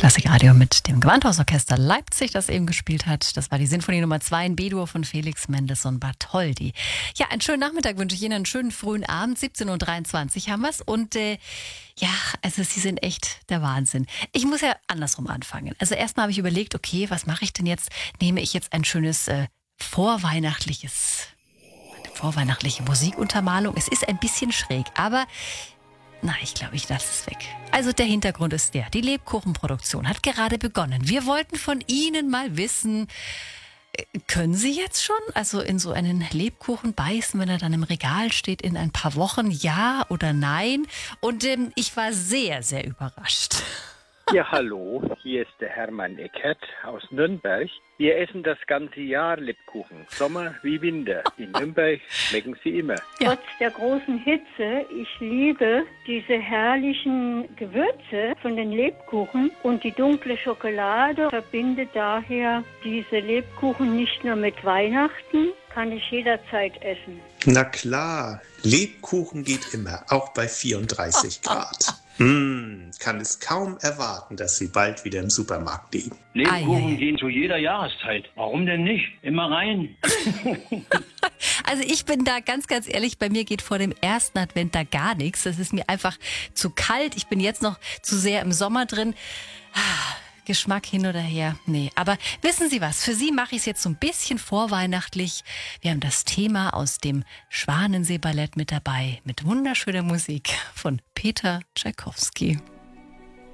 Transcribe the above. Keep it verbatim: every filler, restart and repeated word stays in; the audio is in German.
Klassikradio mit dem Gewandhausorchester Leipzig, das eben gespielt hat. Das war die Sinfonie Nummer zwei in B-Dur von Felix Mendelssohn Bartholdy. Ja, einen schönen Nachmittag wünsche ich Ihnen, einen schönen frühen Abend. siebzehn Uhr dreiundzwanzig haben wir es. Und äh, ja, also Sie sind echt der Wahnsinn. Ich muss ja andersrum anfangen. Also erstmal habe ich überlegt, okay, was mache ich denn jetzt? Nehme ich jetzt ein schönes äh, vorweihnachtliches, eine vorweihnachtliche Musikuntermalung? Es ist ein bisschen schräg, aber na, ich glaube, ich lasse es weg. Also der Hintergrund ist der, die Lebkuchenproduktion hat gerade begonnen. Wir wollten von Ihnen mal wissen, können Sie jetzt schon also in so einen Lebkuchen beißen, wenn er dann im Regal steht in ein paar Wochen, ja oder nein? Und ähm, ich war sehr, sehr überrascht. Ja, hallo, hier ist der Hermann Eckert aus Nürnberg. Wir essen das ganze Jahr Lebkuchen, Sommer wie Winter. In Nürnberg schmecken sie immer. Ja. Trotz der großen Hitze, ich liebe diese herrlichen Gewürze von den Lebkuchen und die dunkle Schokolade verbinde daher diese Lebkuchen nicht nur mit Weihnachten, kann ich jederzeit essen. Na klar, Lebkuchen geht immer, auch bei vierunddreißig Grad. Mmh, kann es kaum erwarten, dass sie bald wieder im Supermarkt liegen. Lebkuchen ah, ja. gehen zu jeder Jahreszeit. Warum denn nicht? Immer rein. Also ich bin da ganz, ganz ehrlich, bei mir geht vor dem ersten Advent da gar nichts. Das ist mir einfach zu kalt. Ich bin jetzt noch zu sehr im Sommer drin. Geschmack hin oder her. Nee, aber wissen Sie was? Für Sie mache ich es jetzt so ein bisschen vorweihnachtlich. Wir haben das Thema aus dem Schwanensee-Ballett mit dabei, mit wunderschöner Musik von Peter Tschaikowski.